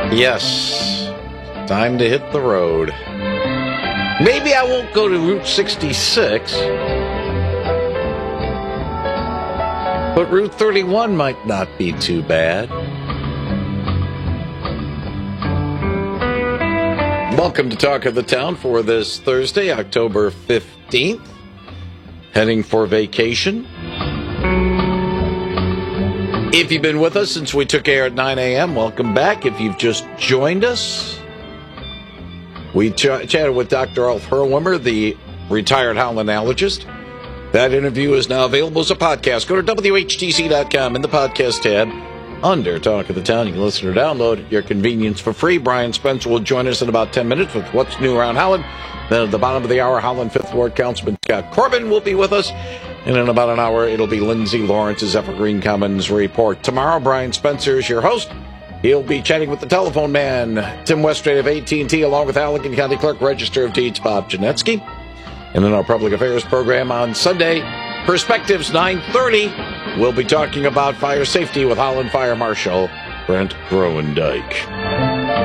Yes, time to hit the road. Maybe I won't go to Route 66, but Route 31 might not be too bad. Welcome to Talk of the Town for this Thursday, October 15th. Heading for vacation. If you've been with us since we took air at 9 a.m., welcome back. If you've just joined us, we chatted with Dr. Alf Herwimmer, the retired Howlandologist. That interview is now available as a podcast. Go to WHTC.com in the podcast tab under Talk of the Town. You can listen or download at your convenience for free. Brian Spencer will join us in about 10 minutes with What's New Around Howland. Then at the bottom of the hour, Howland 5th Ward Councilman Scott Corbin will be with us. And in about an hour, it'll be Lindsay Lawrence's Evergreen Commons Report. Tomorrow, Brian Spencer is your host. He'll be chatting with the telephone man, Tim Westrate of AT&T, along with Allegan County Clerk, Register of Deeds, Bob Janetsky. And in our Public Affairs program on Sunday, Perspectives 9:30, we'll be talking about fire safety with Howland Fire Marshal Brent Groendyke.